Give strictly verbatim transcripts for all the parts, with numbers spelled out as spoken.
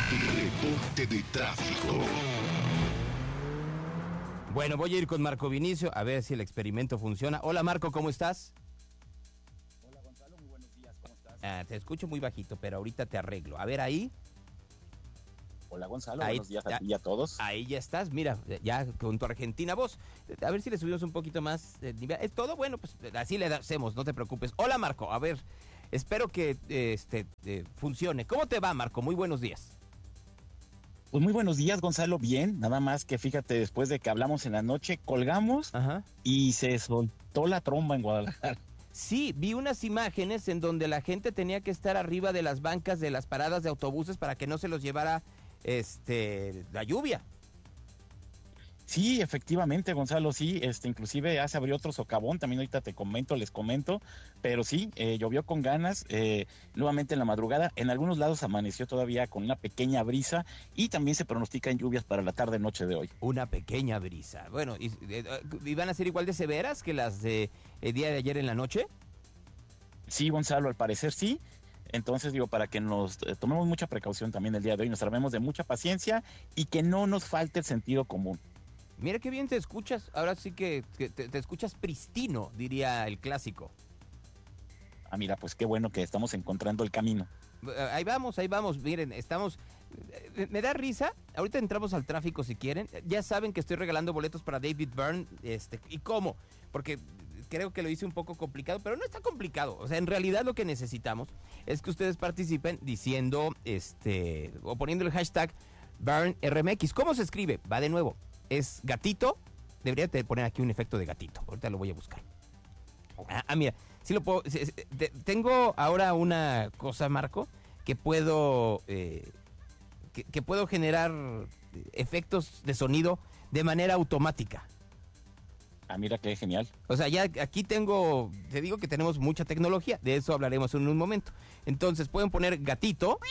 Reporte de tráfico. Bueno, voy a ir con Marco Vinicio a ver si el experimento funciona. Hola Marco, ¿cómo estás? Hola Gonzalo, muy buenos días, ¿cómo estás? Ah, te escucho muy bajito, pero ahorita te arreglo. A ver, ahí. Hola Gonzalo, Ahí, buenos días a ya, ti y a todos. Ahí ya estás, mira, ya con tu Argentina voz. A ver si le subimos un poquito más el nivel. ¿Es todo? Bueno, pues así le hacemos, no te preocupes. Hola Marco, a ver, espero que eh, este eh, funcione. ¿Cómo te va, Marco? Muy buenos días. Pues muy buenos días, Gonzalo, bien, nada más que fíjate, después de que hablamos en la noche, colgamos Ajá. y se soltó la tromba en Guadalajara. Sí, vi unas imágenes en donde la gente tenía que estar arriba de las bancas de las paradas de autobuses para que no se los llevara este la lluvia. Sí, efectivamente, Gonzalo, sí, este, inclusive ya se abrió otro socavón, también ahorita te comento, les comento, pero sí, eh, llovió con ganas, eh, nuevamente en la madrugada, en algunos lados amaneció todavía con una pequeña brisa y también se pronostican lluvias para la tarde-noche de hoy. Una pequeña brisa. Bueno, ¿y, y van a ser igual de severas que las de el día de ayer en la noche? Sí, Gonzalo, al parecer sí. Entonces, digo, para que nos eh, tomemos mucha precaución también el día de hoy, nos armemos de mucha paciencia y que no nos falte el sentido común. Mira qué bien te escuchas, ahora sí que, que te, te escuchas pristino, diría el clásico. Ah, mira, pues qué bueno que estamos encontrando el camino. Ahí vamos, ahí vamos, miren, estamos... Me da risa, ahorita entramos al tráfico si quieren. Ya saben que estoy regalando boletos para David Byrne, este, ¿y cómo? Porque creo que lo hice un poco complicado, pero no está complicado. O sea, en realidad lo que necesitamos es que ustedes participen diciendo, este, o poniendo el hashtag ByrneRMX. ¿Cómo se escribe? Va de nuevo. Es gatito, debería de poner aquí un efecto de gatito, ahorita lo voy a buscar. Ah, ah mira, sí lo puedo, tengo ahora una cosa, Marco, que puedo, eh, que, que puedo generar efectos de sonido de manera automática. Ah, mira qué genial. O sea, ya aquí tengo, te digo que tenemos mucha tecnología, de eso hablaremos en un momento. Entonces pueden poner gatito,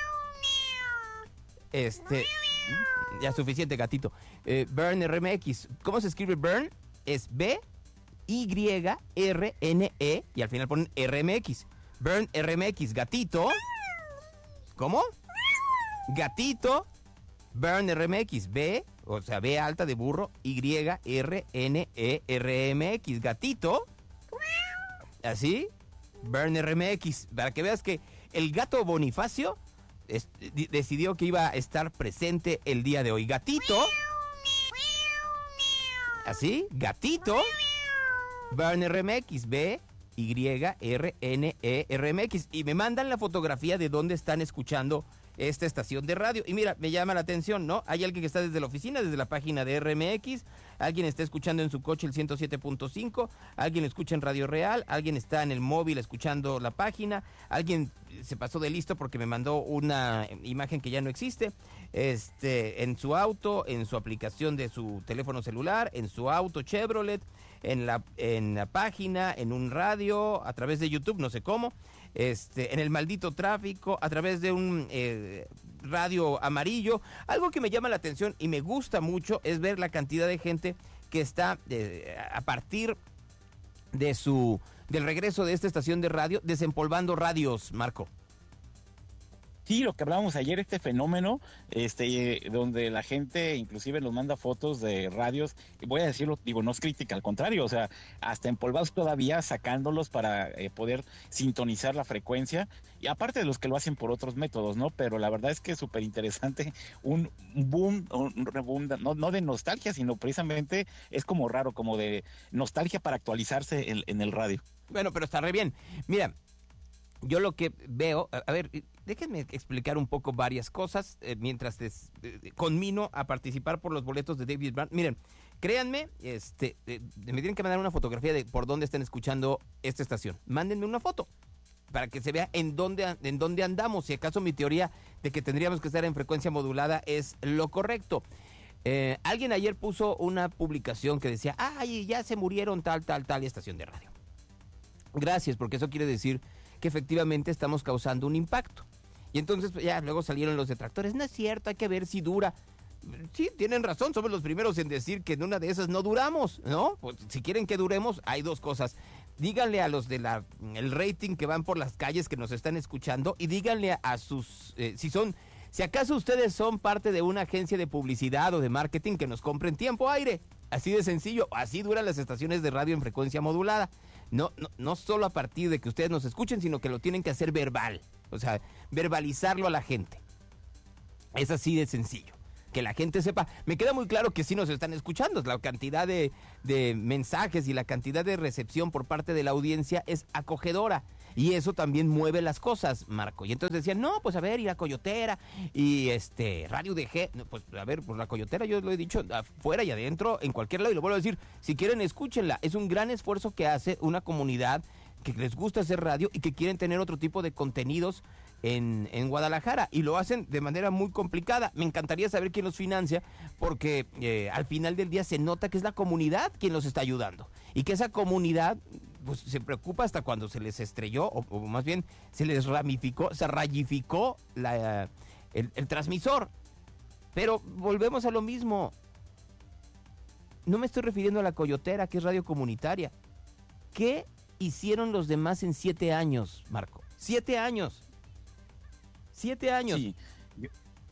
este... Ya suficiente, gatito. Eh, ByrneRMX. ¿Cómo se escribe Byrne? Es B Y R N E y al final ponen R M X. ByrneRMX, gatito. ¿Cómo? Gatito. ByrneRMX, B, o sea, B alta de burro, Y R N E R M X, gatito. Así. ByrneRMX, para que veas que el gato Bonifacio Es, decidió que iba a estar presente el día de hoy. Gatito. Así, gatito. ByrneRMX, B Y R N E R M X. Y me mandan la fotografía de dónde están escuchando esta estación de radio. Y mira, me llama la atención, ¿no? Hay alguien que está desde la oficina, desde la página de R M X. Alguien está escuchando en su coche el ciento siete punto cinco. Alguien lo escucha en Radio Real. Alguien está en el móvil escuchando la página. Alguien se pasó de listo porque me mandó una imagen que ya no existe. Este, en su auto, en su aplicación de su teléfono celular, en su auto Chevrolet, en la, en la página, en un radio, a través de YouTube, no sé cómo. Este, en el maldito tráfico, a través de un eh, radio amarillo. Algo que me llama la atención y me gusta mucho es ver la cantidad de gente que está eh, a partir de su del regreso de esta estación de radio desempolvando radios, Marco. Sí, lo que hablábamos ayer, este fenómeno, este, donde la gente inclusive nos manda fotos de radios, y voy a decirlo, digo, no es crítica, al contrario, o sea, hasta empolvados todavía sacándolos para eh, poder sintonizar la frecuencia, y aparte de los que lo hacen por otros métodos, ¿no? Pero la verdad es que es súper interesante, un boom, un boom, no, no de nostalgia, sino precisamente es como raro, como de nostalgia para actualizarse en, en el radio. Bueno, pero está re bien. Mira, yo lo que veo, a, a ver, déjenme explicar un poco varias cosas eh, mientras les eh, conmino a participar por los boletos de David Byrne. Miren, créanme, este, eh, me tienen que mandar una fotografía de por dónde están escuchando esta estación. Mándenme una foto para que se vea en dónde, en dónde andamos. Si acaso mi teoría de que tendríamos que estar en frecuencia modulada es lo correcto. Eh, alguien ayer puso una publicación que decía, ay, ya se murieron tal, tal, tal estación de radio. Gracias, porque eso quiere decir que efectivamente estamos causando un impacto. Y entonces ya luego salieron los detractores. No es cierto, hay que ver si dura. Sí, tienen razón, somos los primeros en decir que en una de esas no duramos, ¿no? Pues si quieren que duremos, hay dos cosas. Díganle a los de la el rating que van por las calles que nos están escuchando y díganle a, a sus, eh, si son Si acaso ustedes son parte de una agencia de publicidad o de marketing, que nos compren tiempo aire. Así de sencillo, así duran las estaciones de radio en frecuencia modulada. No, no, no solo a partir de que ustedes nos escuchen, sino que lo tienen que hacer verbal. O sea, verbalizarlo a la gente. Es así de sencillo. Que la gente sepa. Me queda muy claro que sí nos están escuchando. La cantidad de, de mensajes y la cantidad de recepción por parte de la audiencia es acogedora. Y eso también mueve las cosas, Marco. Y entonces decían, no, pues a ver, ir a Coyotera y este Radio D G. No, pues a ver, pues la Coyotera yo lo he dicho afuera y adentro, en cualquier lado. Y lo vuelvo a decir, si quieren, escúchenla. Es un gran esfuerzo que hace una comunidad que les gusta hacer radio y que quieren tener otro tipo de contenidos en, en Guadalajara. Y lo hacen de manera muy complicada. Me encantaría saber quién los financia, porque eh, al final del día se nota que es la comunidad quien los está ayudando. Y que esa comunidad pues se preocupa hasta cuando se les estrelló, o, o más bien se les ramificó, se rayificó la, el, el transmisor. Pero volvemos a lo mismo. No me estoy refiriendo a la Coyotera, que es radio comunitaria. ¿Qué hicieron los demás en siete años, Marco? Siete años. Siete años. Sí, yo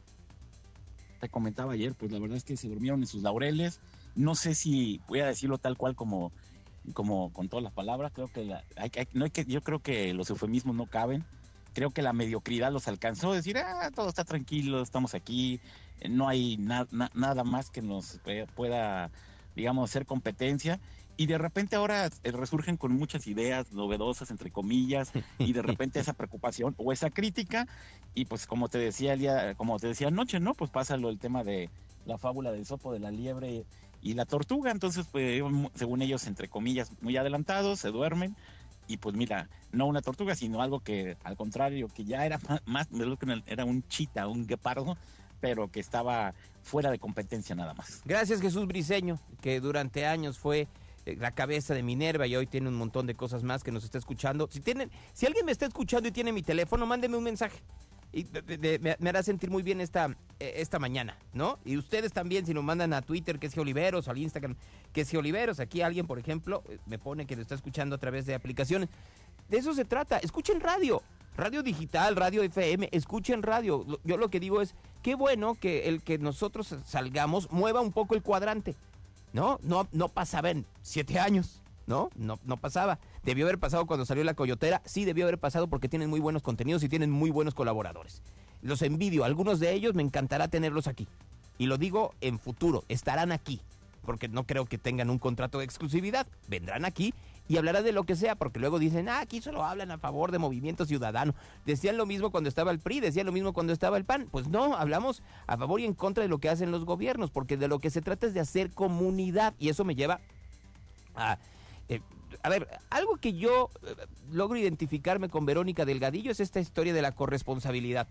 te comentaba ayer, pues la verdad es que se durmieron en sus laureles. No sé si voy a decirlo tal cual como como con todas las palabras. Creo que, la, hay, hay, no hay que yo creo que los eufemismos no caben. Creo que la mediocridad los alcanzó a decir, ah, todo está tranquilo, estamos aquí, no hay na, na, nada más que nos pueda, digamos, hacer competencia. Y de repente ahora resurgen con muchas ideas novedosas, entre comillas, y de repente esa preocupación o esa crítica. Y pues como te decía el día, como te decía anoche, ¿no? Pues pasa lo el tema de la fábula del Sopo, de la liebre y la tortuga. Entonces, pues, según ellos, entre comillas, muy adelantados, se duermen. Y pues mira, no una tortuga, sino algo que, al contrario, que ya era más, más era un chita, un guepardo, pero que estaba fuera de competencia nada más. Gracias, Jesús Briceño, que durante años fue la cabeza de Minerva y hoy tiene un montón de cosas más que nos está escuchando. Si tienen, si alguien me está escuchando y tiene mi teléfono, mándeme un mensaje. Y de, de, de, me hará sentir muy bien esta, esta mañana, ¿no? Y ustedes también, si nos mandan a Twitter, que es Geoliveros, o al Instagram, que es Geoliveros. Aquí alguien, por ejemplo, me pone que lo está escuchando a través de aplicaciones. De eso se trata. Escuchen radio. Radio digital, radio F M, escuchen radio. Yo lo que digo es, qué bueno que el que nosotros salgamos mueva un poco el cuadrante. No, no, no pasaba en siete años, ¿no? No, no pasaba. Debió haber pasado cuando salió la Coyotera, sí debió haber pasado porque tienen muy buenos contenidos y tienen muy buenos colaboradores. Los envidio, algunos de ellos me encantará tenerlos aquí. Y lo digo en futuro, estarán aquí, porque no creo que tengan un contrato de exclusividad. Vendrán aquí y hablarán de lo que sea, porque luego dicen, ah, aquí solo hablan a favor de Movimiento Ciudadano. Decían lo mismo cuando estaba el P R I, decían lo mismo cuando estaba el P A N. Pues no, hablamos a favor y en contra de lo que hacen los gobiernos, porque de lo que se trata es de hacer comunidad, y eso me lleva a... Eh, a ver, algo que yo eh, logro identificarme con Verónica Delgadillo es esta historia de la corresponsabilidad.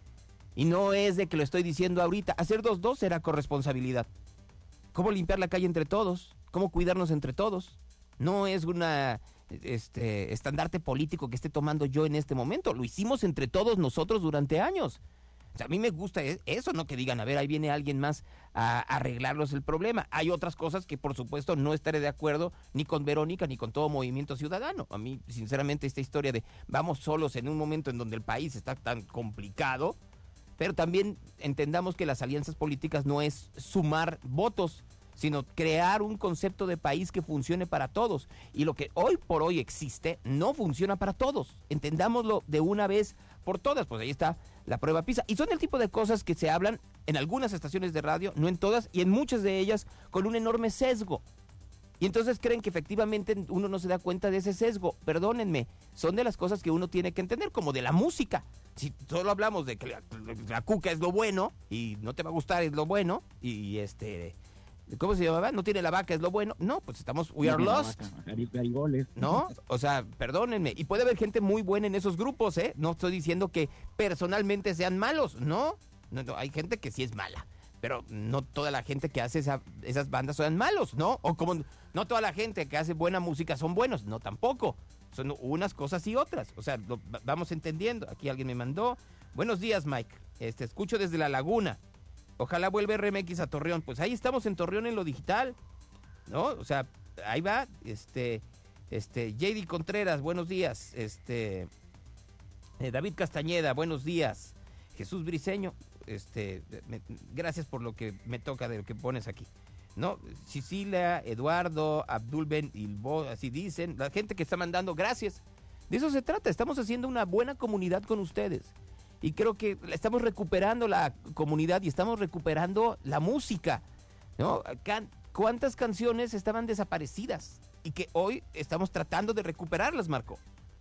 Y no es de que lo estoy diciendo ahorita, hacer dos dos será corresponsabilidad. ¿Cómo limpiar la calle entre todos? ¿Cómo cuidarnos entre todos? No es una este estandarte político que esté tomando yo en este momento. Lo hicimos entre todos nosotros durante años. O sea, a mí me gusta eso, no que digan, a ver, ahí viene alguien más a arreglarlos el problema. Hay otras cosas que, por supuesto, no estaré de acuerdo ni con Verónica ni con todo Movimiento Ciudadano. A mí, sinceramente, esta historia de vamos solos en un momento en donde el país está tan complicado, pero también entendamos que las alianzas políticas no es sumar votos, sino crear un concepto de país que funcione para todos. Y lo que hoy por hoy existe no funciona para todos. Entendámoslo de una vez por todas. Pues ahí está la prueba PISA. Y son el tipo de cosas que se hablan en algunas estaciones de radio, no en todas, y en muchas de ellas con un enorme sesgo. Y entonces creen que efectivamente uno no se da cuenta de ese sesgo. Perdónenme, son de las cosas que uno tiene que entender, como de la música. Si solo hablamos de que la, la cuca es lo bueno, y no te va a gustar es lo bueno, y este... ¿Cómo se llamaba? No tiene la vaca, es lo bueno. No, pues estamos, we are lost. ¿No? O sea, perdónenme. Y puede haber gente muy buena en esos grupos, ¿eh? No estoy diciendo que personalmente sean malos, ¿no? No, no, hay gente que sí es mala. Pero no toda la gente que hace esa, esas bandas son malos, ¿no? O como no toda la gente que hace buena música son buenos, no tampoco. Son unas cosas y otras. O sea, lo, vamos entendiendo. Aquí alguien me mandó. Buenos días, Mike. Este, escucho desde La Laguna. Ojalá vuelva R M X a Torreón. Pues ahí estamos en Torreón en lo digital, ¿no? O sea, ahí va, este, este, J D Contreras, buenos días. Este, eh, David Castañeda, buenos días. Jesús Briceño, este, me, gracias por lo que me toca de lo que pones aquí. No, Cecilia, Eduardo, Abdul Ben Ilbo, así dicen, la gente que está mandando, gracias. De eso se trata, estamos haciendo una buena comunidad con ustedes. Y creo que estamos recuperando la comunidad y estamos recuperando la música, ¿no? Can- ¿Cuántas canciones estaban desaparecidas y que hoy estamos tratando de recuperarlas, Marco?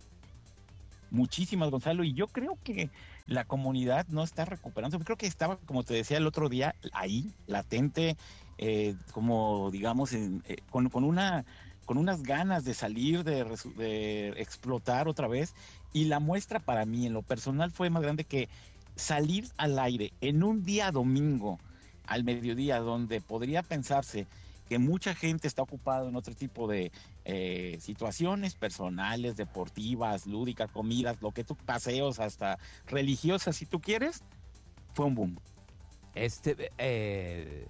Muchísimas, Gonzalo, y yo creo que la comunidad no está recuperando. Creo que estaba, como te decía el otro día, ahí, latente, eh, como digamos, en, eh, con, con una con unas ganas de salir, de, de explotar otra vez. Y la muestra para mí, en lo personal, fue más grande que salir al aire en un día domingo, al mediodía, donde podría pensarse que mucha gente está ocupada en otro tipo de eh, situaciones personales, deportivas, lúdicas, comidas, lo que tú, paseos, hasta religiosas, si tú quieres, fue un boom. Este, eh,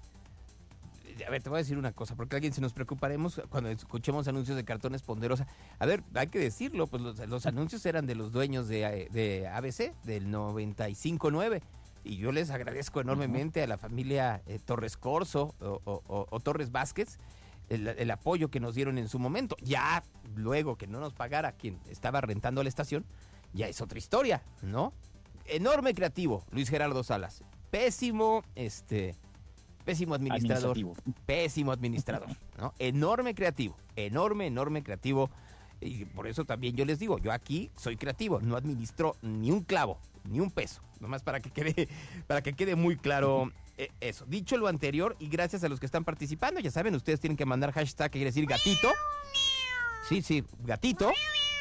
a ver, te voy a decir una cosa, porque alguien se nos preocuparemos cuando escuchemos anuncios de Cartones Ponderosa. A ver, hay que decirlo, pues los, los anuncios eran de los dueños de, de A B C, del noventa y cinco nueve. Y yo les agradezco enormemente uh-huh. a la familia eh, Torres Corso o, o, o, o Torres Vázquez el, el apoyo que nos dieron en su momento. Ya luego que no nos pagara quien estaba rentando la estación, ya es otra historia, ¿no? Enorme creativo, Luis Gerardo Salas. Pésimo, este, pésimo administrador. Pésimo administrador, ¿no? Enorme creativo, enorme, enorme creativo. Y por eso también yo les digo, yo aquí soy creativo, no administro ni un clavo, ni un peso, nomás para que quede, para que quede muy claro eh, eso. Dicho lo anterior, y gracias a los que están participando, ya saben, ustedes tienen que mandar hashtag, que quiere decir gatito. Sí, sí, gatito.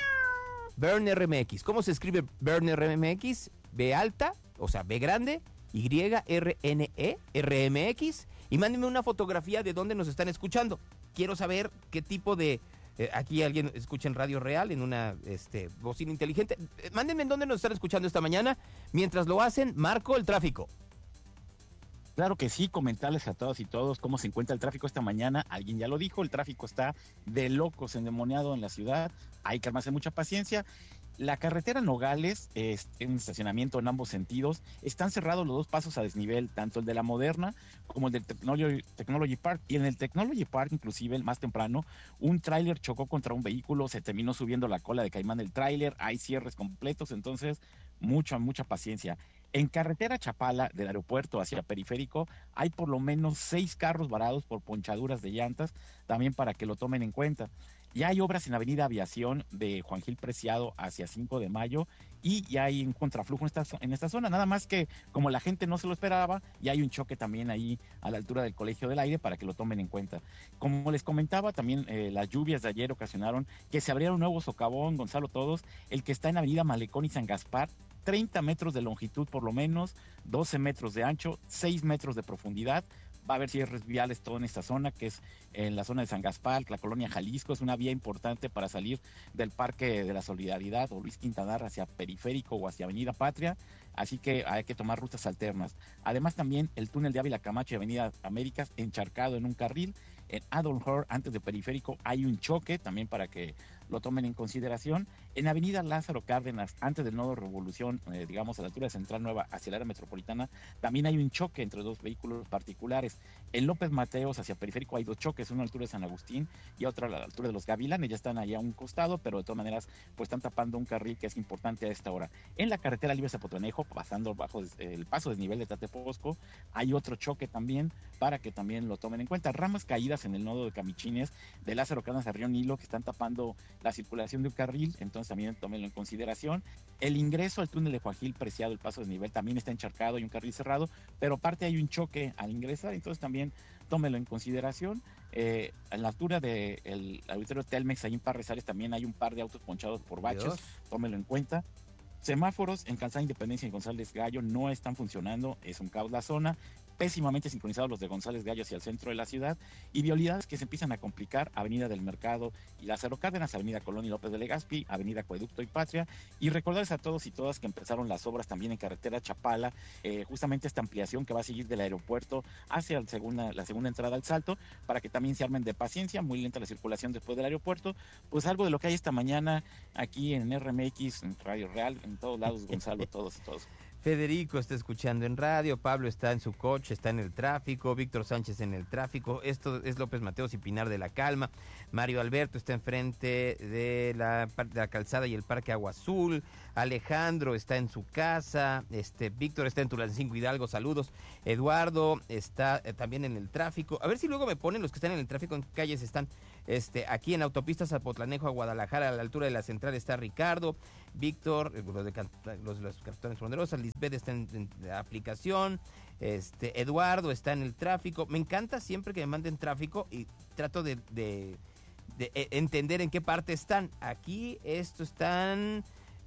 BurnRMX. ¿Cómo se escribe BurnRMX? B alta, o sea, B grande, Y R N E R M X. Y mándenme una fotografía de dónde nos están escuchando. Quiero saber qué tipo de... Eh, aquí alguien escucha en Radio Real, en una este, bocina inteligente. Eh, mándenme en dónde nos están escuchando esta mañana. Mientras lo hacen, marco el tráfico. Claro que sí, comentarles a todos y todos cómo se encuentra el tráfico esta mañana. Alguien ya lo dijo, el tráfico está de locos, endemoniado en la ciudad. Hay que armarse mucha paciencia. La carretera Nogales, eh, en estacionamiento en ambos sentidos, están cerrados los dos pasos a desnivel, tanto el de la Moderna como el del Technology, Technology Park. Y en el Technology Park, inclusive, más temprano, un tráiler chocó contra un vehículo, se terminó subiendo la cola de caimán del tráiler, hay cierres completos, entonces mucha, mucha paciencia. En carretera Chapala, del aeropuerto hacia Periférico, hay por lo menos seis carros varados por ponchaduras de llantas, también para que lo tomen en cuenta. Ya hay obras en Avenida Aviación de Juan Gil Preciado hacia cinco de mayo y ya hay un contraflujo en esta, en esta zona, nada más que como la gente no se lo esperaba, ya hay un choque también ahí a la altura del Colegio del Aire para que lo tomen en cuenta. Como les comentaba, también eh, las lluvias de ayer ocasionaron que se abriera un nuevo socavón, Gonzalo, todos, el que está en Avenida Malecón y San Gaspar, treinta metros de longitud por lo menos, doce metros de ancho, seis metros de profundidad. Va a haber cierres viales todo en esta zona, que es en la zona de San Gaspar, la colonia Jalisco. Es una vía importante para salir del Parque de la Solidaridad o Luis Quintanar hacia Periférico o hacia Avenida Patria. Así que hay que tomar rutas alternas. Además, también el túnel de Ávila Camacho y Avenida Américas encharcado en un carril. En Adolf Hall, antes de Periférico, hay un choque también para que lo tomen en consideración. En Avenida Lázaro Cárdenas, antes del nodo Revolución, eh, digamos a la altura de Central Nueva hacia el área metropolitana, también hay un choque entre dos vehículos particulares. En López Mateos hacia Periférico hay dos choques, uno a la altura de San Agustín y otro a la altura de los Gavilanes, ya están ahí a un costado, pero de todas maneras pues están tapando un carril que es importante a esta hora. En la carretera Libre Zapotlanejo, pasando bajo el paso desnivel de Tateposco, hay otro choque también para que también lo tomen en cuenta. Ramas caídas en el nodo de Camichines, de Lázaro Cárdenas a Río Nilo, que están tapando la circulación de un carril, entonces también tómenlo en consideración. El ingreso al túnel de Juan Gil Preciado, el paso desnivel, también está encharcado y un carril cerrado, pero aparte hay un choque al ingresar, entonces también tómenlo en consideración. Eh, en la altura del auditorio Telmex, ahí en Parrizales, también hay un par de autos ponchados por baches, Dios. Tómenlo en cuenta. Semáforos en Calzada Independencia y González Gallo no están funcionando, es un caos la zona, pésimamente sincronizados los de González Gallo hacia el centro de la ciudad, y vialidades que se empiezan a complicar, Avenida del Mercado y Lázaro Cárdenas, Avenida Colón y López de Legazpi, Avenida Acueducto y Patria, y recordarles a todos y todas que empezaron las obras también en carretera Chapala, eh, justamente esta ampliación que va a seguir del aeropuerto hacia el segunda, la segunda entrada al Salto, para que también se armen de paciencia, muy lenta la circulación después del aeropuerto, pues algo de lo que hay esta mañana aquí en R M X, en Radio Real, en todos lados, Gonzalo, todos y todos. Federico está escuchando en radio, Pablo está en su coche, está en el tráfico, Víctor Sánchez en el tráfico, esto es López Mateos y Pinar de la Calma, Mario Alberto está enfrente de la, de la calzada y el Parque Agua Azul, Alejandro está en su casa, este Víctor está en Tulancingo Hidalgo, saludos, Eduardo está eh, también en el tráfico, a ver si luego me ponen los que están en el tráfico, en qué calles están. Este, aquí en autopista Zapotlanejo a Guadalajara, a la altura de la central está Ricardo, Víctor, los de los, los cartones fronderosas, Lisbeth está en, en, en aplicación, este, Eduardo está en el tráfico. Me encanta siempre que me manden tráfico y trato de, de, de, de entender en qué parte están. Aquí esto están,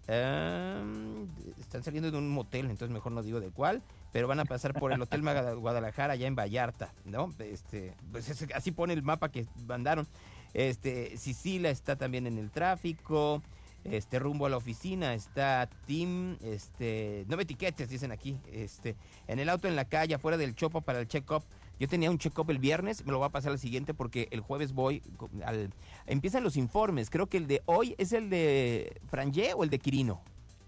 um, están saliendo de un motel, entonces mejor no digo de cuál, pero van a pasar por el Hotel Guadalajara allá en Vallarta, ¿no? Este, pues es, así pone el mapa que mandaron. Este, Sicilia está también en el tráfico, este, rumbo a la oficina está Tim, este, no me etiquetes, dicen aquí, este, en el auto en la calle, afuera del Chopo para el check-up. Yo tenía un check-up el viernes, me lo voy a pasar al siguiente porque el jueves voy, al, empiezan los informes, creo que el de hoy es el de Frangé o el de Quirino.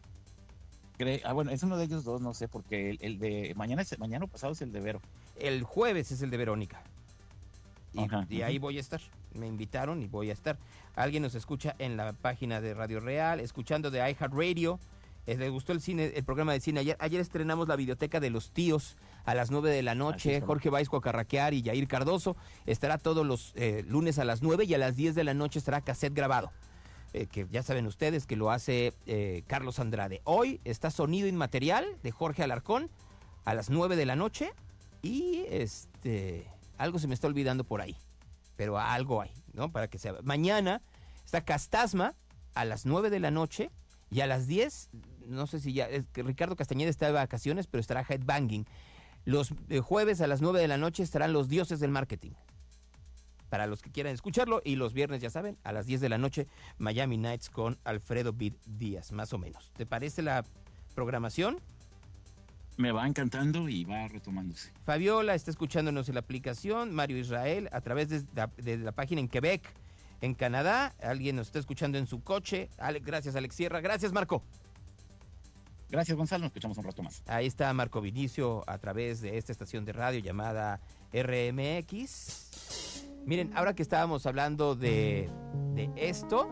Ah, bueno, es uno de ellos dos, no sé, porque el, el de mañana es, mañana pasado es el de Vero. El jueves es el de Verónica. Y, Ajá, y ahí voy a estar. Me invitaron y voy a estar. Alguien nos escucha en la página de Radio Real, escuchando de iHeartRadio. Eh, ¿Le gustó el cine, el programa de cine? Ayer, ayer estrenamos la videoteca de los tíos a las nueve de la noche. Jorge Baisco Carraquear y Yair Cardoso. Estará todos los eh, lunes a las nueve y a las diez de la noche estará cassette grabado. Eh, que ya saben ustedes que lo hace eh, Carlos Andrade. Hoy está Sonido Inmaterial de Jorge Alarcón a las nueve de la noche y este algo se me está olvidando por ahí, pero algo hay, ¿no? Para que sea. Mañana está Castasma a las nueve de la noche y a las diez, no sé si ya, es que Ricardo Castañeda está de vacaciones, pero estará Headbanging. Los eh, jueves a las nueve de la noche estarán Los Dioses del Marketing, para los que quieran escucharlo, y los viernes, ya saben, a las diez de la noche, Miami Nights con Alfredo Vid Díaz, más o menos. ¿Te parece la programación? Me va encantando y va retomándose. Fabiola está escuchándonos en la aplicación, Mario Israel, a través de la, de la página en Quebec, en Canadá. Alguien nos está escuchando en su coche. Ale, gracias, Alex Sierra. Gracias, Marco. Gracias, Gonzalo. Nos escuchamos un rato más. Ahí está Marco Vinicio a través de esta estación de radio llamada R M X. Miren, ahora que estábamos hablando de, de esto...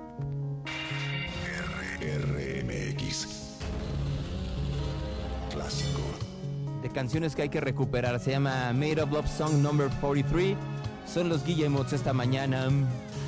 R M X. Clásico. De canciones que hay que recuperar. Se llama Made of Love Song Number cuarenta y tres. Son los Guillemots esta mañana.